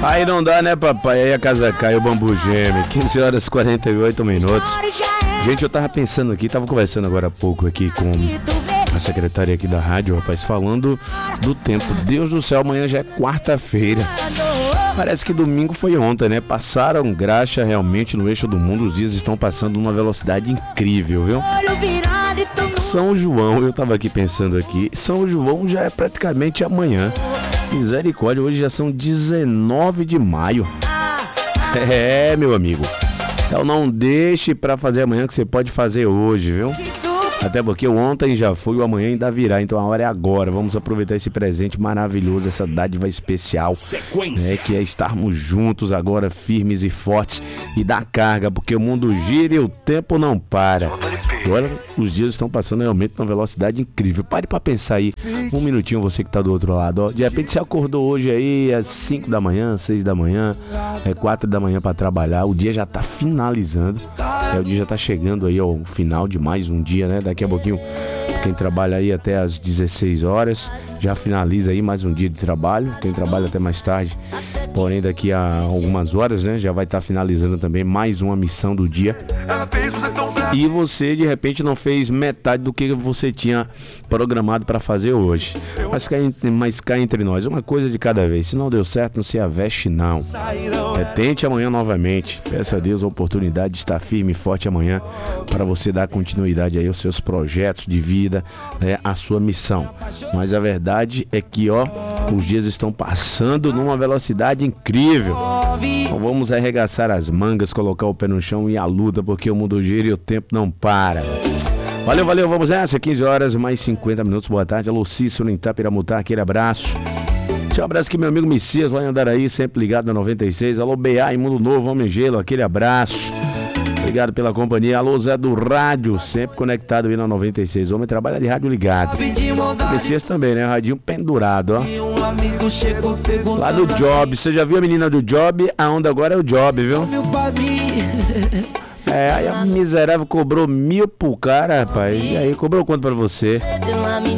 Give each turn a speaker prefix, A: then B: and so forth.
A: Aí não dá, né, papai? Aí a casa cai, o bambu geme. 15 horas e 48 minutos. Gente, eu tava pensando aqui, tava conversando agora há pouco aqui com a secretária aqui da rádio, rapaz, falando do tempo. Deus do céu, amanhã já é quarta-feira. Parece que domingo foi ontem, né? Passaram graxa realmente no eixo do mundo. Os dias estão passando numa velocidade incrível, viu? São João, eu tava aqui pensando aqui, São João já é praticamente amanhã. Misericórdia, hoje já são 19 de maio. É, meu amigo. Então não deixe pra fazer amanhã que você pode fazer hoje, viu? Até porque o ontem já foi, o amanhã ainda virá. Então a hora é agora. Vamos aproveitar esse presente maravilhoso, essa dádiva especial, né, que é estarmos juntos agora, firmes e fortes, e dar carga, porque o mundo gira e o tempo não para. Agora os dias estão passando realmente numa velocidade incrível. Pare pra pensar aí, um minutinho, você que tá do outro lado, ó. De repente você acordou hoje aí às 5 da manhã, 6 da manhã, 4 da manhã pra trabalhar. O dia já tá finalizando, o dia já tá chegando aí ao final de mais um dia, né? Daqui a pouquinho, quem trabalha aí até às 16 horas, já finaliza aí mais um dia de trabalho. Quem trabalha até mais tarde, porém daqui a algumas horas, né, já vai estar finalizando também mais uma missão do dia. E você de repente não fez metade do que você tinha programado para fazer hoje. Mas cá entre nós, uma coisa de cada vez. Se não deu certo, não se aveste não. Tente amanhã novamente. Peça a Deus a oportunidade de estar firme e forte amanhã, para você dar continuidade aí aos seus projetos de vida, né, a sua missão. Mas a verdade é que, ó, os dias estão passando numa velocidade incrível. Então vamos arregaçar as mangas, colocar o pé no chão e a luta, porque o mundo gira e o tempo não para. Valeu, valeu, vamos nessa. 15 horas mais 50 minutos. Boa tarde. Alô, Cícero, em Itapiramutá, aquele abraço. Um abraço aqui, meu amigo Messias, lá em Andaraí, sempre ligado na 96. Alô, BA em Mundo Novo, Homem Gelo, aquele abraço. Obrigado pela companhia. Alô, Zé do Rádio, sempre conectado aí na 96. Homem trabalha de rádio ligado. O Messias também, né? Radinho pendurado, ó. Lá no Job. Você já viu a menina do Job? A onda agora é o Job, viu? Aí a miserável cobrou 1.000 pro cara, rapaz. E aí, cobrou quanto pra você?